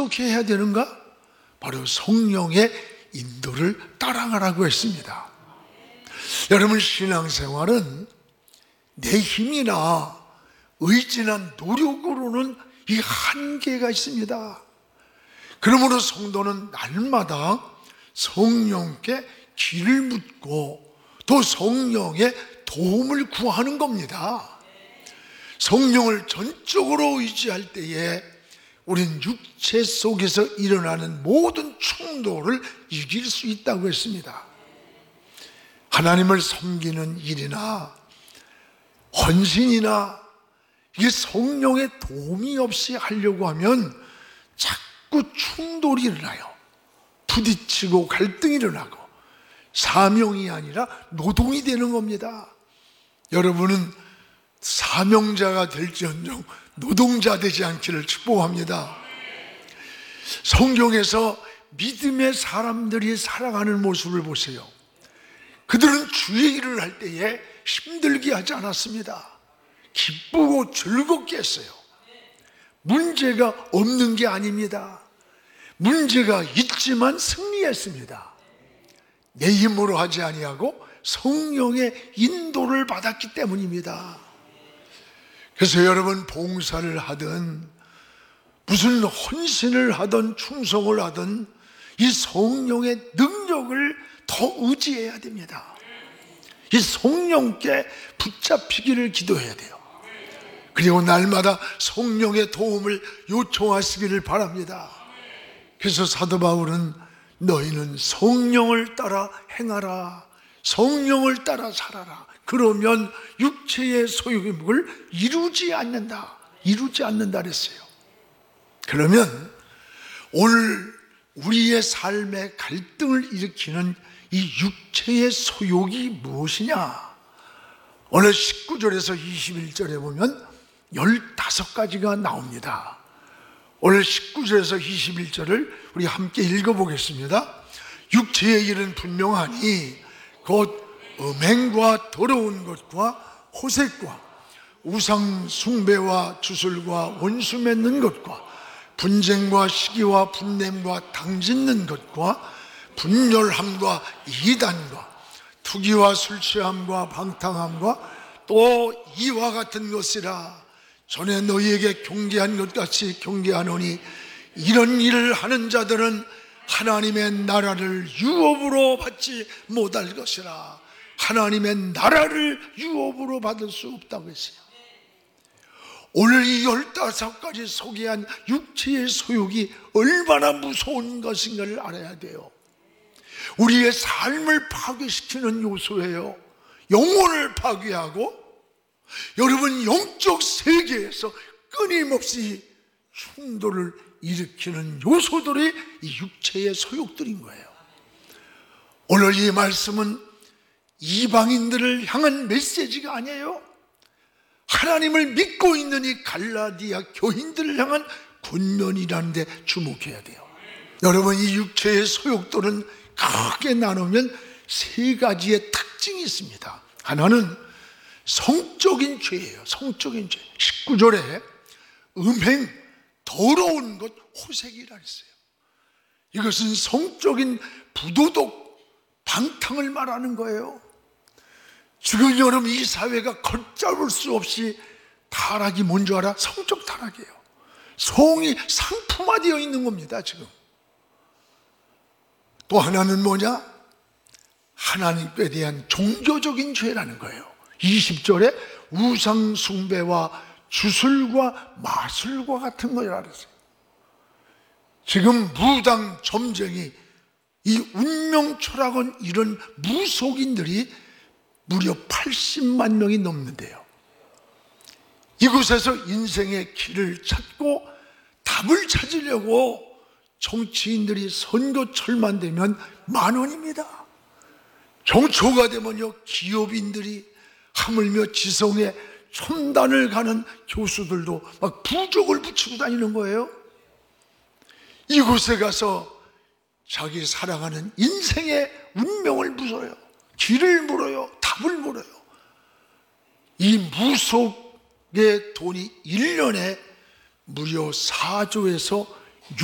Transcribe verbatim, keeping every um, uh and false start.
어떻게 해야 되는가? 바로 성령의 인도를 따라가라고 했습니다. 여러분, 신앙생활은 내 힘이나 의지나 노력으로는 이 한계가 있습니다. 그러므로 성도는 날마다 성령께 길을 묻고 또 성령의 도움을 구하는 겁니다. 성령을 전적으로 의지할 때에 우리는 육체 속에서 일어나는 모든 충돌을 이길 수 있다고 했습니다. 하나님을 섬기는 일이나 헌신이나 이게 성령의 도움이 없이 하려고 하면 자꾸 충돌이 일어나요. 부딪히고 갈등이 일어나고 사명이 아니라 노동이 되는 겁니다. 여러분은 사명자가 될지언정 노동자 되지 않기를 축복합니다. 성경에서 믿음의 사람들이 살아가는 모습을 보세요. 그들은 주의 일을 할 때에 힘들게 하지 않았습니다. 기쁘고 즐겁게 했어요. 문제가 없는 게 아닙니다. 문제가 있지만 승리했습니다. 내 힘으로 하지 아니하고 성령의 인도를 받았기 때문입니다. 그래서 여러분, 봉사를 하든 무슨 헌신을 하든 충성을 하든 이 성령의 능력을 더 의지해야 됩니다. 이 성령께 붙잡히기를 기도해야 돼요. 그리고 날마다 성령의 도움을 요청하시기를 바랍니다. 그래서 사도 바울은 너희는 성령을 따라 행하라, 성령을 따라 살아라. 그러면 육체의 소욕을 이루지 않는다, 이루지 않는다 그랬어요. 그러면 오늘 우리의 삶의 갈등을 일으키는 이 육체의 소욕이 무엇이냐? 오늘 십구 절에서 이십일 절에 보면 열다섯 가지가 나옵니다. 오늘 십구 절에서 이십일 절을 우리 함께 읽어보겠습니다. 육체의 일은 분명하니 곧 음행과 더러운 것과 호색과 우상 숭배와 주술과 원수 맺는 것과 분쟁과 시기와 분냄과 당짓는 것과 분열함과 이단과 투기와 술 취함과 방탕함과 또 이와 같은 것이라. 전에 너희에게 경계한 것 같이 경계하노니 이런 일을 하는 자들은 하나님의 나라를 유업으로 받지 못할 것이라. 하나님의 나라를 유업으로 받을 수 없다고 했어요. 오늘 이 열다섯 가지 소개한 육체의 소욕이 얼마나 무서운 것인가를 알아야 돼요. 우리의 삶을 파괴시키는 요소예요. 영혼을 파괴하고 여러분 영적 세계에서 끊임없이 충돌을 일으키는 요소들이 이 육체의 소욕들인 거예요. 오늘 이 말씀은 이방인들을 향한 메시지가 아니에요. 하나님을 믿고 있는 이 갈라디아 교인들을 향한 권면이라는 데 주목해야 돼요. 여러분, 이 육체의 소욕들은 크게 나누면 세 가지의 특징이 있습니다. 하나는 성적인 죄예요. 성적인 죄. 십구 절에 음행, 더러운 것, 호색이라 했어요. 이것은 성적인 부도덕, 방탕을 말하는 거예요. 지금 여러분, 이 사회가 걷잡을 수 없이 타락이 뭔지 알아? 성적 타락이에요. 성이 상품화되어 있는 겁니다, 지금. 또 하나는 뭐냐? 하나님께 대한 종교적인 죄라는 거예요. 이십 절에 우상 숭배와 주술과 마술과 같은 거라 그랬어요. 지금 무당 점쟁이, 이 운명 철학원, 이런 무속인들이 무려 팔십만 명이 넘는데요. 이곳에서 인생의 길을 찾고 답을 찾으려고 정치인들이 선거철만 되면 만 원입니다. 정초가 되면요, 기업인들이, 하물며 지성에 첨단을 가는 교수들도 막 부적을 붙이고 다니는 거예요. 이곳에 가서 자기 살아가는 인생의 운명을 물어요. 길을 물어요. 답을 물어요. 이 무속의 돈이 일 년에 무려 사조에서